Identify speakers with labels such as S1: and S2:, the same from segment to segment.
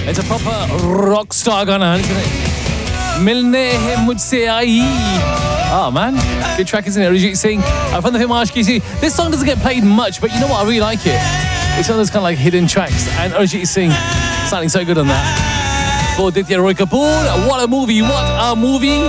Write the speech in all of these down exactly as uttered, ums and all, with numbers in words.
S1: It's a proper rock star गाना है, isn't it? मिलने है मुझसे आई. Oh man, good track, isn't it? Arijit Singh uh, from the film Aashki two. This song doesn't get played much, but you know what? I really like it. It's one of those kind of like hidden tracks, and Arijit Singh sounding so good on that. For Aditya Roy Kapoor, what a movie! What a movie!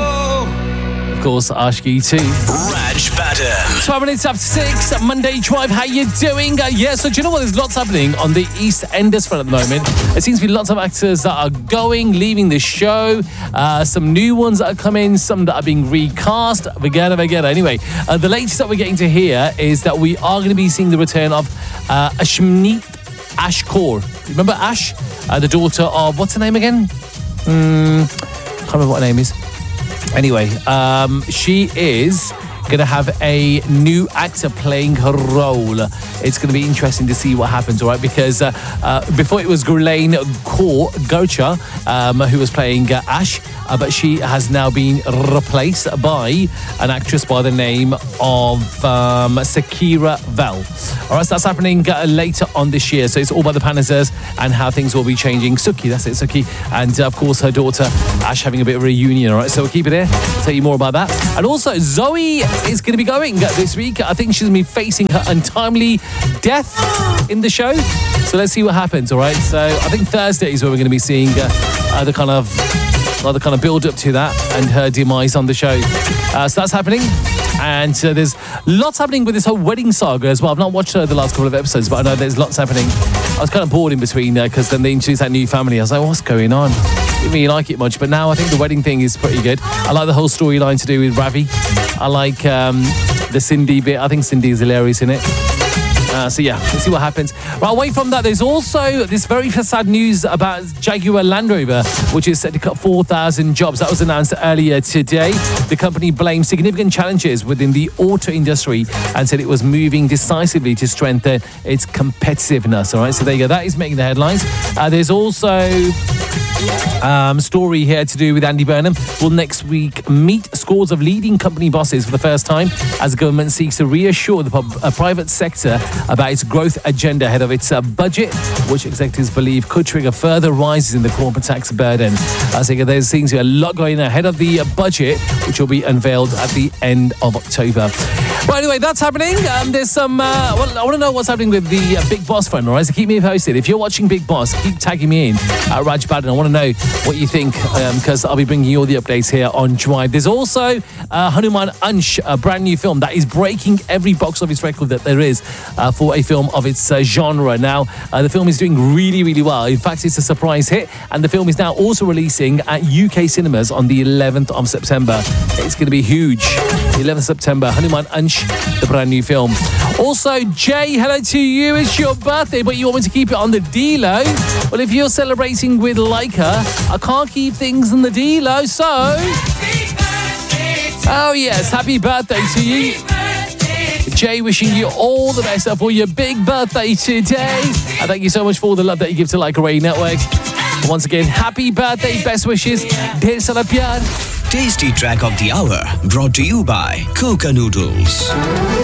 S1: Of course, Aashki two.
S2: Raj Batten.
S1: twelve minutes after six, Monday Drive, how you doing? Uh, yeah, so do you know what? There's lots happening on the East Enders front at the moment. There seems to be lots of actors that are going, leaving the show. Uh, some new ones that are coming, some that are being recast. Vagana, Vagana. Anyway, uh, the latest that we're getting to hear is that we are going to be seeing the return of uh, Ashmneet Ash Kaur. Remember Ash? Uh, the daughter of, what's her name again? Mm, can't remember what her name is. Anyway, um, she is going to have a new actor playing her role. It's going to be interesting to see what happens, all right? Because uh, uh, before it was Gurlain Kaur Gocha, um, who was playing uh, Ash, uh, but she has now been replaced by an actress by the name of um, Sakira Vel. All right, so that's happening uh, later on this year. So it's all about the Panazers and how things will be changing. Suki, that's it, Suki. And uh, of course, her daughter Ash having a bit of a reunion, all right? So we'll keep it here. I'll tell you more about that. And also, Zoe is going to be going this week. I think she's going to be facing her untimely death in the show. So let's see what happens, all right? So I think Thursday is where we're going to be seeing uh, uh, the kind of uh, the kind of build up to that and her demise on the show. Uh, so that's happening. And uh, there's lots happening with this whole wedding saga as well. I've not watched uh, the last couple of episodes, but I know there's lots happening. I was kind of bored in between because uh, then they introduced that new family. I was like, what's going on? Didn't really like it much, but now I think the wedding thing is pretty good. I like the whole storyline to do with Ravi. I like um, the Cindy bit. I think Cindy is hilarious in it. Uh, so yeah, let's see what happens. Right, away from that, there's also this very sad news about Jaguar Land Rover, which is set to cut four thousand jobs. That was announced earlier today. The company blamed significant challenges within the auto industry and said it was moving decisively to strengthen its competitiveness. All right, so there you go. That is making the headlines. Uh, there's also Um, story here to do with Andy Burnham will next week meet scores of leading company bosses for the first time as the government seeks to reassure the pub- uh, private sector about its growth agenda ahead of its uh, budget, which executives believe could trigger further rises in the corporate tax burden. I think there seems to be a lot going on ahead of the uh, budget, which will be unveiled at the end of October. Well, anyway, that's happening. Um, there's some. Uh, well, I want to know what's happening with the uh, Big Boss front, all right? So keep me posted. If you're watching Big Boss, keep tagging me in at Raj Baden. I want to know what you think because um, I'll be bringing you all the updates here on Drive. There's also uh, Hanuman Ansh, a brand new film that is breaking every box office record that there is uh, for a film of its uh, genre. Now, uh, the film is doing really, really well. In fact, it's a surprise hit, and the film is now also releasing at U K cinemas on the eleventh of September. It's going to be huge. The eleventh of September, Hanuman Ansh, the brand new film. Also, Jay, hello to you. It's your birthday, but you want me to keep it on the D-Lo? Well, if you're celebrating with Leica, I can't keep things on the D-Lo, so... Oh, yes, happy birthday to you. Jay, wishing you all the best for your big birthday today. And thank you so much for all the love that you give to Leica Radio Network. Once again, happy birthday, best wishes. Dher sara pyar.
S2: Tasty track of the hour brought to you by Coca Noodles.